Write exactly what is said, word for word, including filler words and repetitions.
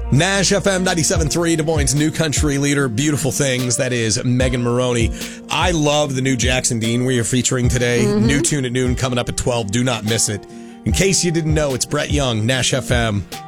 Nash F M ninety-seven point three, Des Moines' new country leader, Beautiful Things. That is Megan Maroney. I love the new Jackson Dean we are featuring today. Mm-hmm. New tune at noon coming up at twelve. Do not miss it. In case you didn't know, it's Brett Young, Nash F M.